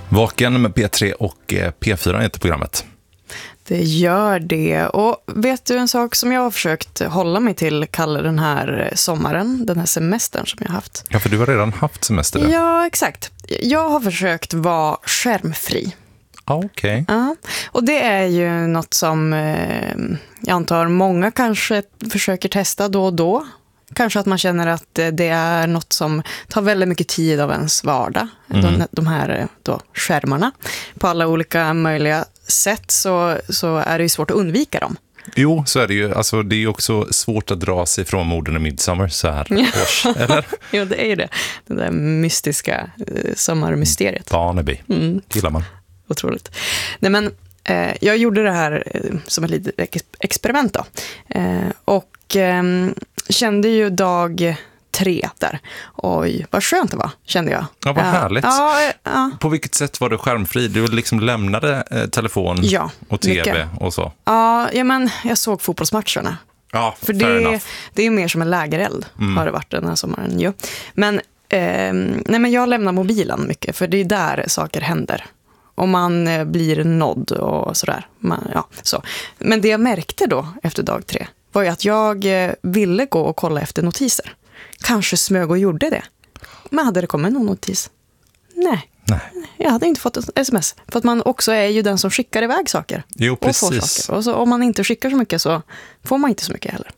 Vaken med P3 och P4 heter programmet. Det gör det. Och vet du en sak som jag har försökt hålla mig till, Kalle, den här sommaren, den här semestern som jag har haft? Ja, för du har redan haft semester där. Ja, exakt. Jag har försökt vara skärmfri. Okej. Ja, och det är ju något som jag antar många kanske försöker testa då och då. Kanske att man känner att det är något som tar väldigt mycket tid av ens vardag. De här då, skärmarna. På alla olika möjliga sätt så är det ju svårt att undvika dem. Jo, så är det ju. Alltså, det är ju också svårt att dra sig från morden i Midsommar så här års, eller? Jo, det är ju det. Det där mystiska sommarmysteriet. Barnaby, gillar man. Otroligt. Nej, men jag gjorde det här som ett litet experiment då. Och kände ju dag 3 där. Oj, vad skönt det var, kände jag. Ja, vad härligt. Ja. På vilket sätt var du skärmfri? Du liksom lämnade telefon och tv mycket. Och så? Ja, men jag såg fotbollsmatcherna. Ja, för det är mer som en lägereld har det varit den här sommaren. Jo. Men, men jag lämnar mobilen mycket, för det är där saker händer. Och man blir nådd och sådär. Så. Men det jag märkte då efter dag 3 var ju att jag ville gå och kolla efter notiser. Kanske smög och gjorde det. Men hade det kommit någon notis? Nej. Jag hade inte fått ett sms. För att man också är ju den som skickar iväg saker. Jo, precis. Och får saker. Och så, om man inte skickar så mycket så får man inte så mycket heller.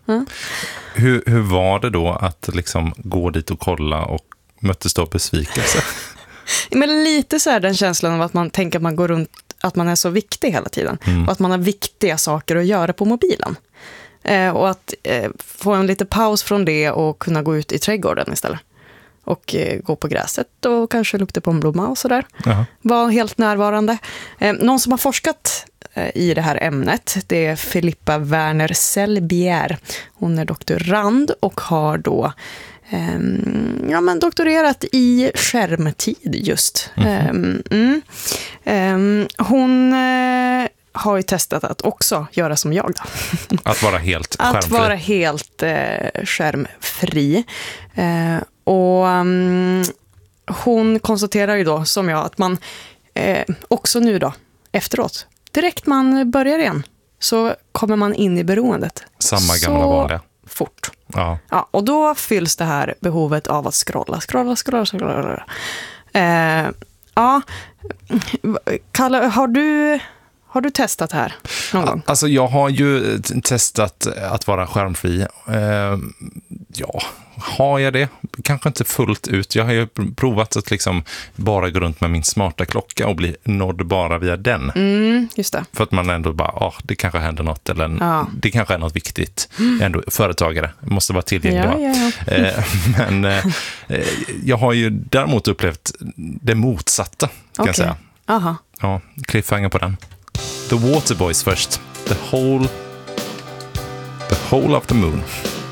Hur var det då att liksom gå dit och kolla och möttes då besvikelse? Men lite så här den känslan av att man tänker att man går runt, att man är så viktig hela tiden. Och att man har viktiga saker att göra på mobilen. Och att få en lite paus från det och kunna gå ut i trädgården istället. Och gå på gräset och kanske lukta på en blomma och sådär. Var helt närvarande. Någon som har forskat i det här ämnet, det är Filippa Werner-Selbier. Hon är doktorand och har då doktorerat i skärmtid just. Hon har ju testat att också göra som jag då. Att vara helt skärmfri. Att vara helt skärmfri. Och hon konstaterar ju då, som jag, att man också nu då, efteråt, direkt man börjar igen, så kommer man in i beroendet. Samma gamla vanliga. Fort. Ja, och då fylls det här behovet av att scrolla. Kalle, har du testat här någon gång? Alltså jag har ju testat att vara skärmfri. Har jag det? Kanske inte fullt ut. Jag har ju provat att liksom bara gå runt med min smarta klocka och bli nådd bara via den. Just det. För att man ändå bara, det kanske händer något eller det kanske är något viktigt. Ändå företagare måste vara tillgängliga. Ja. Men jag har ju däremot upplevt det motsatta, kan jag säga. Aha. Ja, cliffhanger på den. The Waterboys först. The whole of the moon.